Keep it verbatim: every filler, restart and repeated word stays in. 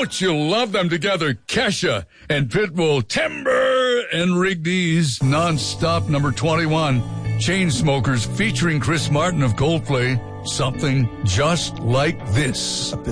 Don't you love them together? Kesha and Pitbull, Timber and Rigby's non-stop number twenty-one. Chainsmokers featuring Chris Martin of Coldplay. Something just like this.